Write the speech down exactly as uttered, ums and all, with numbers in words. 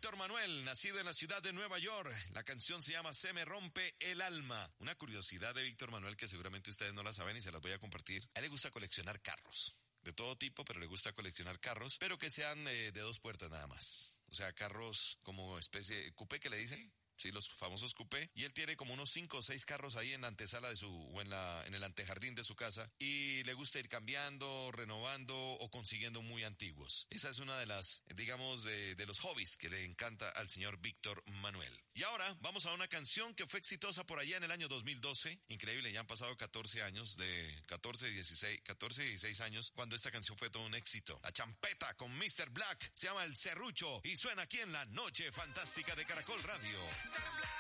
Víctor Manuel, nacido en la ciudad de Nueva York. La canción se llama Se me rompe el alma. Una curiosidad de Víctor Manuel que seguramente ustedes no la saben y se las voy a compartir. A él le gusta coleccionar carros. De todo tipo, pero le gusta coleccionar carros, pero que sean eh, de dos puertas nada más. O sea, carros como especie, coupé que le dicen. Sí, los famosos coupé. Y él tiene como unos cinco o seis carros ahí en la antesala de su, o en la, en el antejardín de su casa. Y le gusta ir cambiando, renovando o consiguiendo muy antiguos. Esa es una de las, digamos, de, de los hobbies que le encanta al señor Víctor Manuel. Y ahora vamos a una canción que fue exitosa por allá en el año dos mil doce. Increíble, ya han pasado catorce años, de catorce, dieciséis, catorce, dieciséis años, cuando esta canción fue todo un éxito. La Champeta con mister Black se llama El Serrucho y suena aquí en la Noche Fantástica de Caracol Radio.